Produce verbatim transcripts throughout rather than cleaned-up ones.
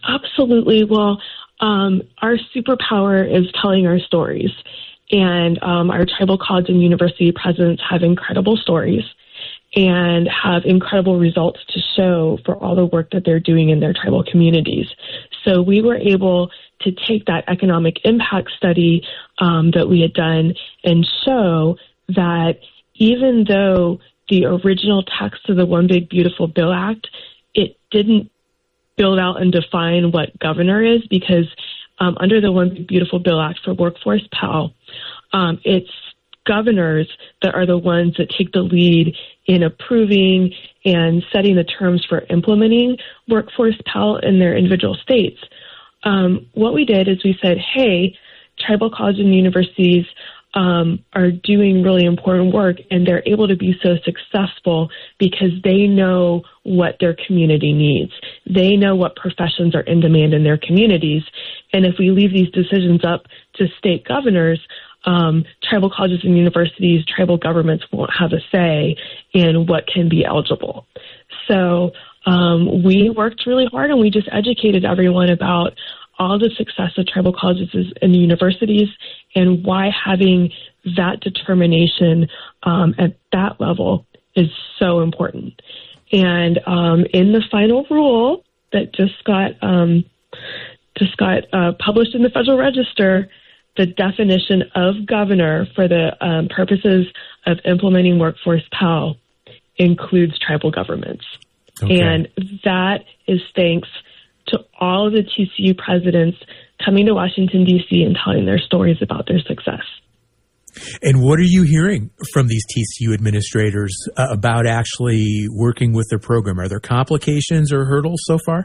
Absolutely. Well, um, our superpower is telling our stories. And um, our tribal college and university presidents have incredible stories and have incredible results to show for all the work that they're doing in their tribal communities. So we were able to take that economic impact study um, that we had done and show that even though the original text of the One Big Beautiful Bill Act, it didn't build out and define what governor is, because um, under the One Big Beautiful Bill Act for Workforce Pell, um, it's governors that are the ones that take the lead in approving and setting the terms for implementing Workforce Pell in their individual states. Um, what we did is we said, hey, tribal colleges and universities um, are doing really important work, and they're able to be so successful because they know what their community needs. They know what professions are in demand in their communities. And if we leave these decisions up to state governors, um, tribal colleges and universities, tribal governments won't have a say in what can be eligible. So um, we worked really hard, and we just educated everyone about all the success of tribal colleges and universities and why having that determination um, at that level is so important. And um, in the final rule that just got um, just got uh, published in the Federal Register, the definition of governor for the um, purposes of implementing Workforce Pell includes tribal governments. Okay. And that is thanks to all of the T C U presidents coming to Washington, D C and telling their stories about their success. And what are you hearing from these T C U administrators uh, about actually working with their program? Are there complications or hurdles so far?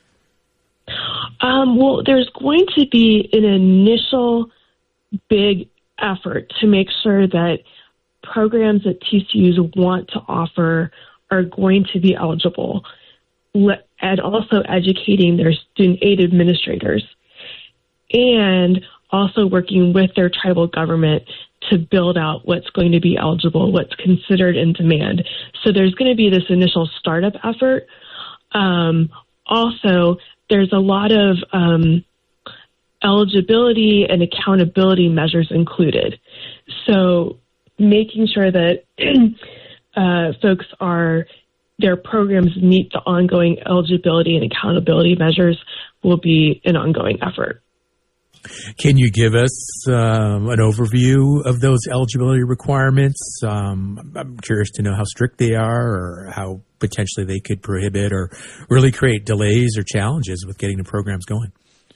Um, well, there's going to be an initial big effort to make sure that programs that T C Us want to offer are going to be eligible, and also educating their student aid administrators, and also working with their tribal government to build out what's going to be eligible, what's considered in demand. So there's going to be this initial startup effort. Um, also, there's a lot of um, eligibility and accountability measures included. So making sure that uh, folks are, their programs meet the ongoing eligibility and accountability measures will be an ongoing effort. Can you give us um, an overview of those eligibility requirements? Um, I'm curious to know how strict they are, or how potentially they could prohibit or really create delays or challenges with getting the programs going.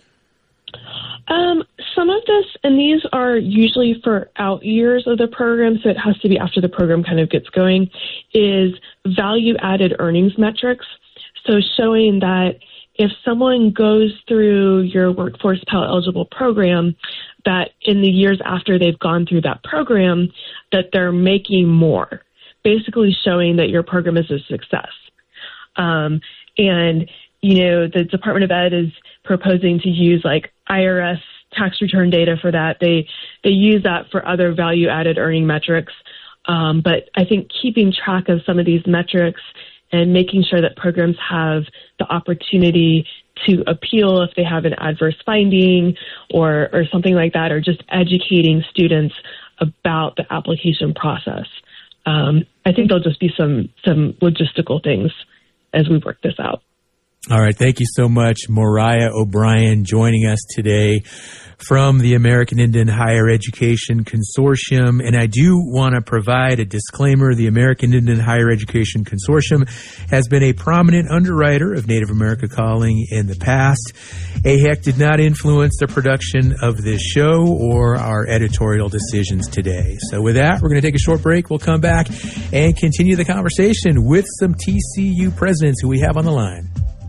Um, some of this, and these are usually for out years of the program, so it has to be after the program kind of gets going, is value-added earnings metrics. So showing that if someone goes through your Workforce Pell eligible program, that in the years after they've gone through that program, that they're making more, basically showing that your program is a success. Um, and, you know, the Department of Ed is proposing to use like I R S tax return data for that. They, they use that for other value-added earning metrics. Um, but I think keeping track of some of these metrics and making sure that programs have the opportunity to appeal if they have an adverse finding or, or something like that, or just educating students about the application process. Um, I think there'll just be some, some logistical things as we work this out. All right. Thank you so much, Moriah O'Brien, joining us today from the American Indian Higher Education Consortium. And I do want to provide a disclaimer. The American Indian Higher Education Consortium has been a prominent underwriter of Native America Calling in the past. A H E C did not influence the production of this show or our editorial decisions today. So with that, we're going to take a short break. We'll come back and continue the conversation with some T C U presidents who we have on the line.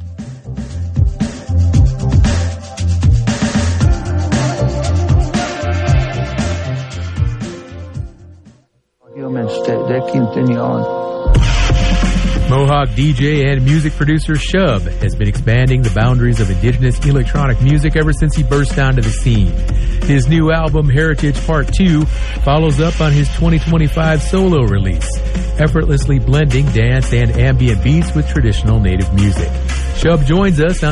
Mohawk D J and music producer Shub has been expanding the boundaries of indigenous electronic music ever since he burst onto the scene. His new album, Heritage Part two, follows up on his twenty twenty-five solo release, effortlessly blending dance and ambient beats with traditional Native music. Shub joins us on